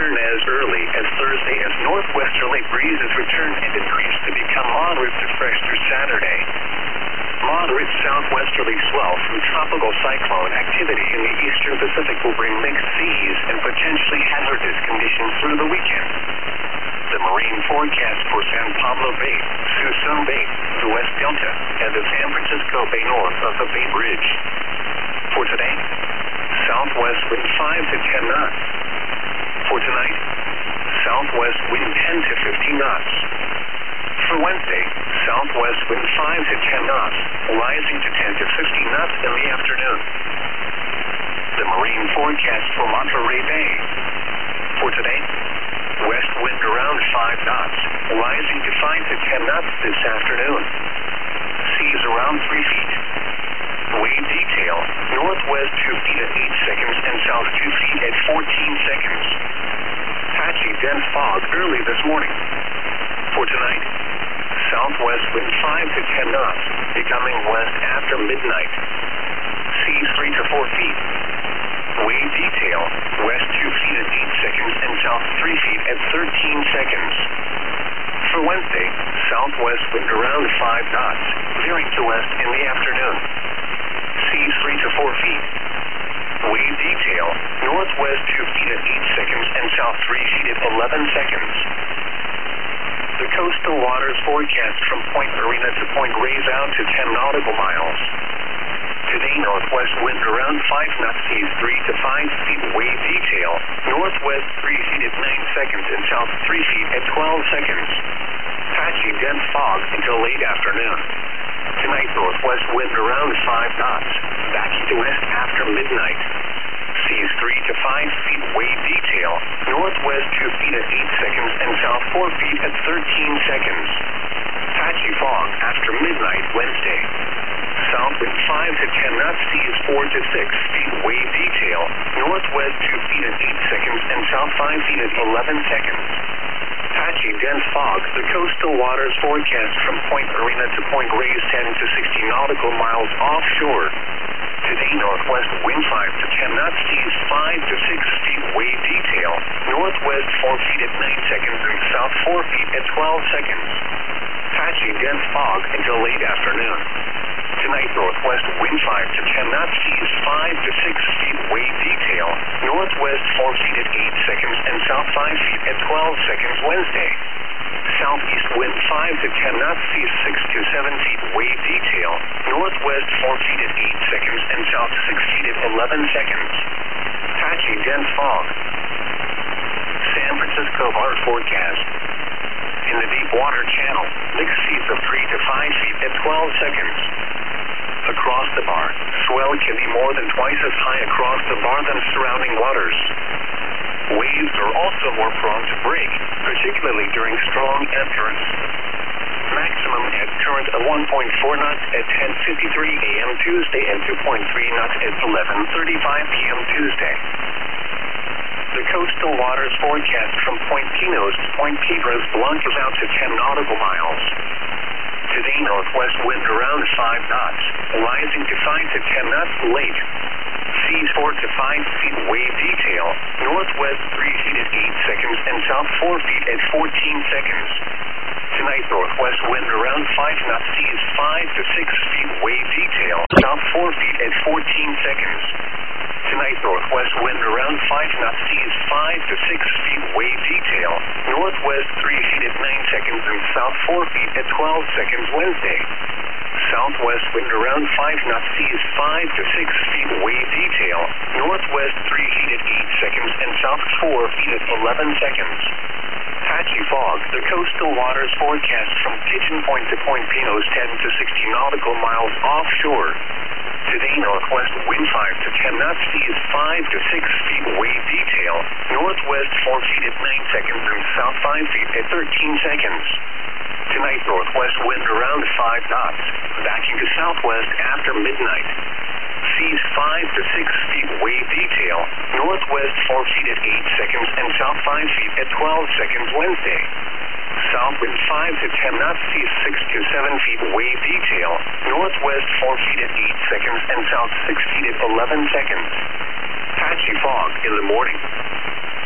turn as early as Thursday as northwesterly breezes return and increase to become moderate to fresh through Saturday. Moderate southwesterly swell from tropical cyclone activity in the eastern Pacific will bring mixed seas and potentially hazardous conditions through the weekend. The marine forecast for San Pablo Bay, Suisun Bay, the West Delta, and the San Francisco Bay north of the Bay Bridge. For today, southwest wind 5 to 10 knots. For tonight, southwest wind 10 to 15 knots. For Wednesday, southwest wind 5 to 10 knots, rising to 10 to 15 knots in the afternoon. The marine forecast for Monterey Bay. For today, west wind around 5 knots, rising to 5 to 10 knots this afternoon. Seas around 3 feet. Wave detail, northwest 2 feet at 8 seconds and south 2 feet at 14 seconds. Patchy dense fog early this morning. For tonight, southwest wind 5 to 10 knots, becoming west after midnight. Seas 3 to 4 feet. Wave detail, west 2 feet at 8 seconds and south 3 feet at 13 seconds. For Wednesday, southwest wind around 5 knots, veering to west in the afternoon. Seas 3 to 4 feet. Wave detail, northwest 2 feet at 8 seconds and south 3 feet at 11 seconds. The coastal waters forecast from Point Marina to Point Reyes out to 10 nautical miles. Today, northwest wind around 5 knots, seas 3 to 5 feet. Wave detail, northwest 3 feet at 9 seconds and south 3 feet at 12 seconds. Patchy dense fog until late afternoon. Tonight, northwest wind around 5 knots, backing to west after midnight. Seas 3 to 5 feet. Wave detail, northwest 2 feet at 8 seconds and south 4 feet at 13 seconds. Patchy fog after midnight Wednesday. South wind 5 to 10 knots, seas 4 to 6 feet. Wave detail, northwest 2 feet at 8 seconds and south 5 feet at 11 seconds. Patchy dense fog, the coastal waters forecast from Point Marina to Point Reyes 10 to 60 nautical miles offshore. Today, northwest wind 5 to 10 knots, seas 5 to 6 feet. Wave detail, northwest 4 feet at 9 seconds and south 4 feet at 12 seconds. Patchy dense fog until late afternoon. Tonight, northwest wind 5 to 10 knots, seas 5 to 6 feet. Wave detail, northwest 4 feet at 8 seconds and south 5 feet at 12 seconds Wednesday. Southeast wind 5 to 10 knots, seas 6 to 7 feet. Wave detail, northwest 4 feet at 8 seconds and south 6 feet at 11 seconds. Patchy dense fog. San Francisco water forecast. In the deep water channel, mixed seas of 3 to 5 feet at 12 seconds. Across the bar, swell can be more than twice as high across the bar than surrounding waters. Waves are also more prone to break, particularly during strong ebb currents. Maximum ebb current of 1.4 knots at 10:53 a.m. Tuesday and 2.3 knots at 11:35 p.m. Tuesday. The coastal waters forecast from Point Pinos to Point Piedras Blancas out to 10 nautical miles. Today, northwest wind around 5 knots, rising to 5 to 10 knots late. Seas 4 to 5 feet. Wave detail, northwest 3 feet at 8 seconds and south 4 feet at 14 seconds. Tonight, northwest wind around 5 knots, seas 5 to 6 feet. Wave detail, south 4 feet at 14 seconds. Tonight, northwest wind around 5 knots, seas 5 to 6 feet. Wave detail, northwest 3 feet at 9 seconds and south 4 feet at 12 seconds Wednesday. Southwest wind around 5 knots, seas 5 to 6 feet. Wave detail, northwest 3 feet at 8 seconds and south 4 feet at 11 seconds. Patchy fog, the coastal waters forecast from Pigeon Point to Point Pinos 10 to 60 nautical miles offshore. Today, northwest wind 5 to 10 knots, seas 5 to 6 feet. Wave detail, northwest 4 feet at 9 seconds and south 5 feet at 13 seconds. Tonight, northwest wind around 5 knots, backing to southwest after midnight. Seas 5 to 6 feet. Wave detail, northwest 4 feet at 8 seconds and south 5 feet at 12 seconds Wednesday. South wind 5 to 10 knots, seas 6 to 7 feet. Wave detail, northwest 4 feet at 8 seconds and south 6 feet at 11 seconds. Patchy fog in the morning.